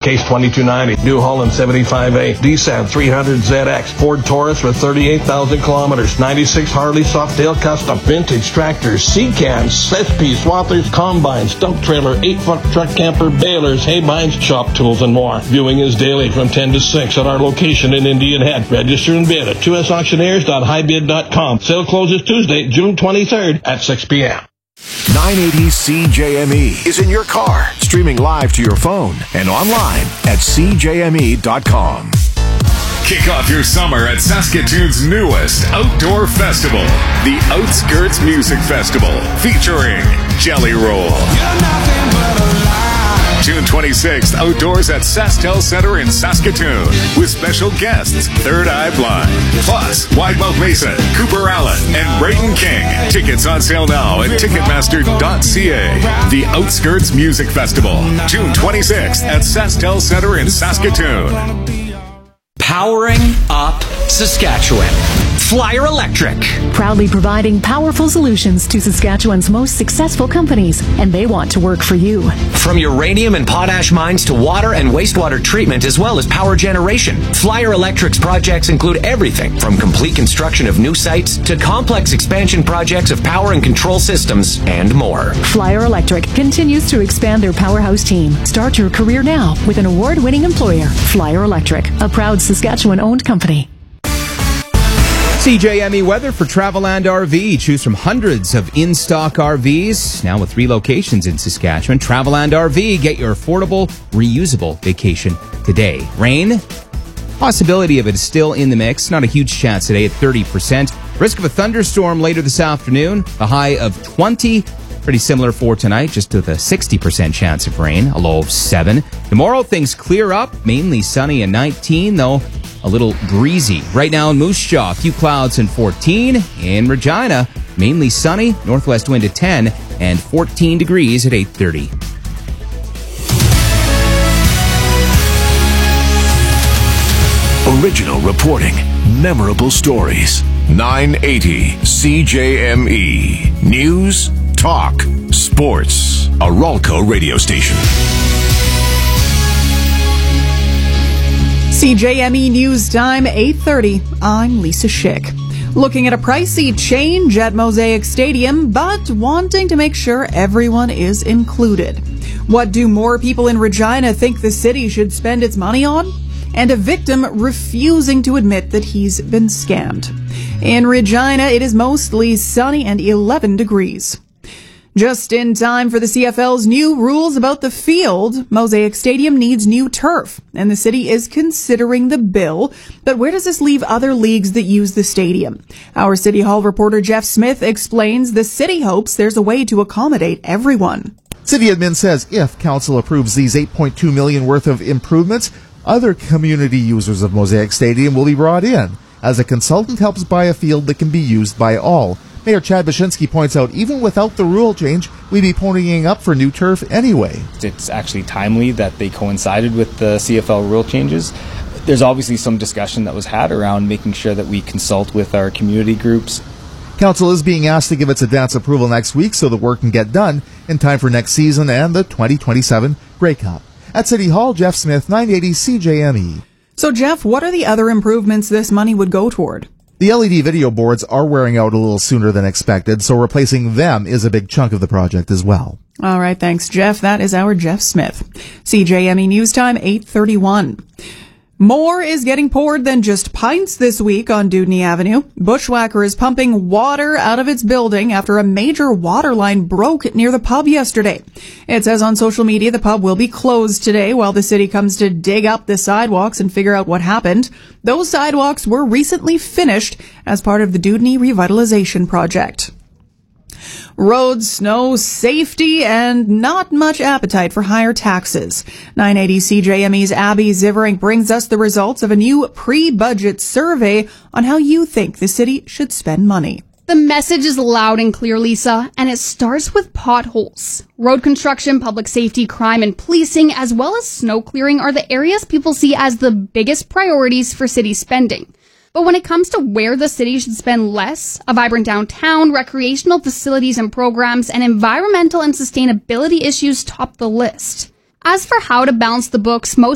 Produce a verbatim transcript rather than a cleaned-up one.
Case twenty-two ninety, New Holland seventy-five A, Nissan three hundred Z X, Ford Taurus with thirty-eight thousand kilometers, ninety-six Harley Softail Custom, vintage tractors, C-cams, S-P, swathers, combines, dump trailer, eight-foot truck camper, balers, hay binds, shop tools, and more. Viewing is daily from ten to six at our location in Indian Head. Register and bid at two s auctioneers dot high bid dot com. Sale closes Tuesday, June twenty-third at six p.m. nine eighty C J M E is in your car, streaming live to your phone and online at c j m e dot com. Kick off your summer at Saskatoon's newest outdoor festival, the Outskirts Music Festival, featuring Jelly Roll. June twenty-sixth, outdoors at SaskTel Center in Saskatoon, with special guests Third Eye Blind, plus Widemouth Mason, Cooper Allen, and Braden King. Tickets on sale now at ticketmaster dot c a. The Outskirts Music Festival, June twenty-sixth at SaskTel Center in Saskatoon. Powering up Saskatchewan. Flyer Electric. Proudly providing powerful solutions to Saskatchewan's most successful companies, and they want to work for you. From uranium and potash mines to water and wastewater treatment, as well as power generation, Flyer Electric's projects include everything from complete construction of new sites to complex expansion projects of power and control systems and more. Flyer Electric continues to expand their powerhouse team. Start your career now with an award-winning employer, Flyer Electric, a proud Saskatchewan-owned company. C J M E weather for Traveland R V. Choose from hundreds of in-stock R Vs, now with three locations in Saskatchewan. Traveland R V, get your affordable, reusable vacation today. Rain, possibility of it is still in the mix. Not a huge chance today at thirty percent. Risk of a thunderstorm later this afternoon, a high of twenty. Pretty similar for tonight, just with a sixty percent chance of rain, a low of seven. Tomorrow, things clear up, mainly sunny and nineteen, though a little breezy. Right now in Moose Jaw, a few clouds and fourteen. In Regina, mainly sunny, northwest wind at ten, and fourteen degrees at eight thirty. Original reporting, memorable stories. nine eighty C J M E. News, talk, sports. A Ralco radio station. C J M E News Time, eight thirty. I'm Lisa Schick. Looking at a pricey change at Mosaic Stadium, but wanting to make sure everyone is included. What do more people in Regina think the city should spend its money on? And a victim refusing to admit that he's been scammed. In Regina, it is mostly sunny and eleven degrees. Just in time for the C F L's new rules about the field, Mosaic Stadium needs new turf, and the city is considering the bill. But where does this leave other leagues that use the stadium? Our City Hall reporter Jeff Smith explains the city hopes there's a way to accommodate everyone. City admin says if council approves these eight point two million dollars worth of improvements, other community users of Mosaic Stadium will be brought in, as a consultant helps buy a field that can be used by all. Mayor Chad Bashinsky points out even without the rule change, we'd be ponying up for new turf anyway. It's actually timely that they coincided with the C F L rule changes. There's obviously some discussion that was had around making sure that we consult with our community groups. Council is being asked to give its advance approval next week so the work can get done in time for next season and the twenty twenty-seven Grey Cup. At City Hall, Jeff Smith, nine eighty C J M E. So, Jeff, what are the other improvements this money would go toward? The L E D video boards are wearing out a little sooner than expected, so replacing them is a big chunk of the project as well. All right, thanks, Jeff. That is our Jeff Smith. C J M E News Time, eight thirty-one. More is getting poured than just pints this week on Dewdney Avenue. Bushwhacker is pumping water out of its building after a major water line broke near the pub yesterday. It says on social media the pub will be closed today while the city comes to dig up the sidewalks and figure out what happened. Those sidewalks were recently finished as part of the Dewdney Revitalization Project. Roads, snow, safety, and not much appetite for higher taxes. nine eighty C J M E's Abby Ziverink brings us the results of a new pre-budget survey on how you think the city should spend money. The message is loud and clear, Lisa, and it starts with potholes. Road construction, public safety, crime, and policing, as well as snow clearing are the areas people see as the biggest priorities for city spending. But when it comes to where the city should spend less, a vibrant downtown, recreational facilities and programs, and environmental and sustainability issues top the list. As for how to balance the books, most